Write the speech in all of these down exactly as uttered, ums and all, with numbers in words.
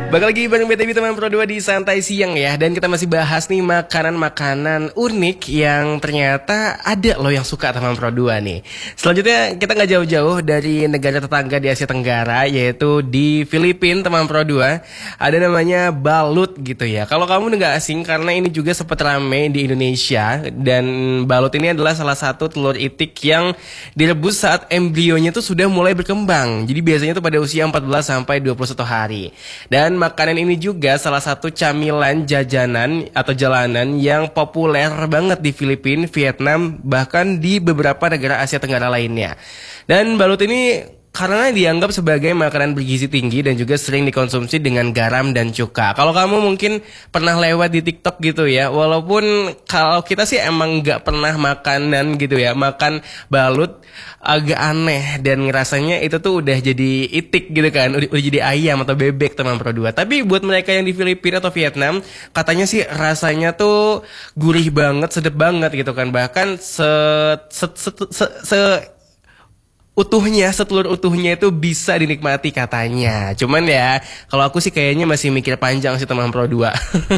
Bakal lagi bareng B T V teman Pro dua di Santai Siang ya. Dan kita masih bahas nih makanan-makanan unik yang ternyata ada loh yang suka teman Pro dua nih. Selanjutnya kita gak jauh-jauh dari negara tetangga di Asia Tenggara, yaitu di Filipina teman Pro dua. Ada namanya balut gitu ya. Kalau kamu udah gak asing karena ini juga sempat rame di Indonesia. Dan balut ini adalah salah satu telur itik yang direbus saat embrionya tuh sudah mulai berkembang. Jadi biasanya tuh pada usia empat belas sampai dua puluh satu hari. Dan makanan ini juga salah satu camilan jajanan atau jalanan yang populer banget di Filipina, Vietnam, bahkan di beberapa negara Asia Tenggara lainnya. Dan balut ini karena dianggap sebagai makanan bergizi tinggi dan juga sering dikonsumsi dengan garam dan cuka. Kalau kamu mungkin pernah lewat di TikTok gitu ya, walaupun kalau kita sih emang nggak pernah makanan gitu ya, makan balut agak aneh dan ngerasanya itu tuh udah jadi itik gitu kan, udah, udah jadi ayam atau bebek teman Pro dua. Tapi buat mereka yang di Filipina atau Vietnam, katanya sih rasanya tuh gurih banget, sedap banget gitu kan. Bahkan se se se, se, se utuhnya, setelur utuhnya itu bisa dinikmati katanya. Cuman ya, kalau aku sih kayaknya masih mikir panjang sih teman Pro dua.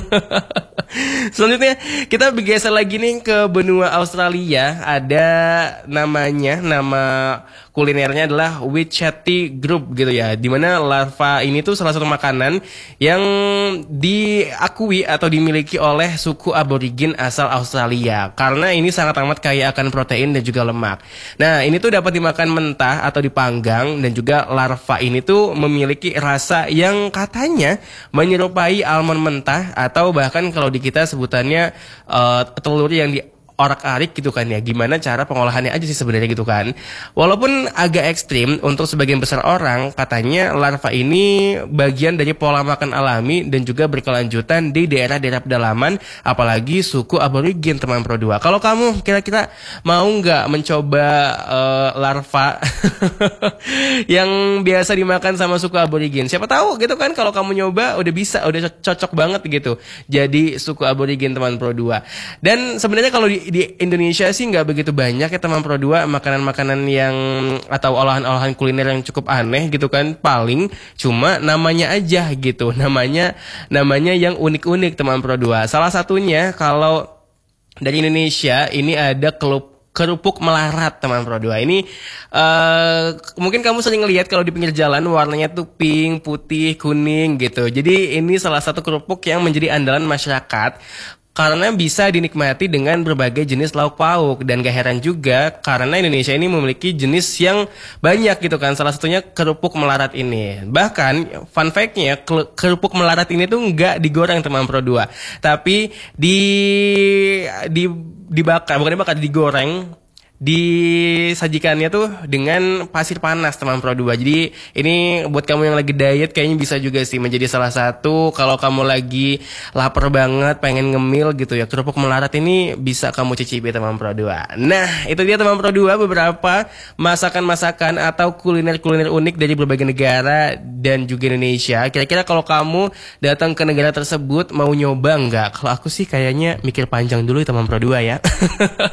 Selanjutnya kita bergeser lagi nih ke benua Australia. Ada namanya, nama kulinernya adalah Wichati Group gitu ya. Dimana larva ini tuh salah satu makanan yang diakui atau dimiliki oleh suku aborigin asal Australia. Karena ini sangat amat kaya akan protein dan juga lemak. Nah ini tuh dapat dimakan mentah atau dipanggang. Dan juga larva ini tuh memiliki rasa yang katanya menyerupai almond mentah. Atau bahkan kalau di kita sebutannya uh, telur yang di orak-arik gitu kan ya. Gimana cara pengolahannya aja sih sebenarnya gitu kan. Walaupun agak ekstrim untuk sebagian besar orang, katanya larva ini bagian dari pola makan alami dan juga berkelanjutan di daerah-daerah pedalaman, apalagi suku aborigin teman Pro dua. Kalau kamu kira-kira mau nggak mencoba uh, larva yang biasa dimakan sama suku aborigin? Siapa tahu gitu kan, kalau kamu nyoba udah bisa, udah cocok banget gitu jadi suku aborigin teman Pro dua. Dan sebenarnya kalau di di Indonesia sih nggak begitu banyak ya teman Pro dua makanan-makanan yang atau olahan-olahan kuliner yang cukup aneh gitu kan. Paling cuma namanya aja gitu, namanya namanya yang unik-unik teman Pro dua. Salah satunya kalau dari Indonesia ini ada kelup kerupuk melarat teman Pro dua. Ini uh, mungkin kamu sering lihat kalau di pinggir jalan warnanya tuh pink, putih, kuning gitu. Jadi ini salah satu kerupuk yang menjadi andalan masyarakat karena bisa dinikmati dengan berbagai jenis lauk pauk. Dan gak heran juga karena Indonesia ini memiliki jenis yang banyak gitu kan. Salah satunya kerupuk melarat ini. Bahkan fun fact-nya kerupuk melarat ini tuh gak digoreng teman Pro dua, tapi di di dibakar, bukan dibakar, digoreng. Disajikannya tuh dengan pasir panas teman Pro dua. Jadi ini buat kamu yang lagi diet kayaknya bisa juga sih menjadi salah satu. Kalau kamu lagi lapar banget pengen ngemil gitu ya, kerupuk melarat ini bisa kamu cicipi teman Pro dua. Nah itu dia teman Pro dua beberapa masakan-masakan atau kuliner-kuliner unik dari berbagai negara dan juga Indonesia. Kira-kira kalau kamu datang ke negara tersebut mau nyoba nggak? Kalau aku sih kayaknya mikir panjang dulu teman Pro dua ya.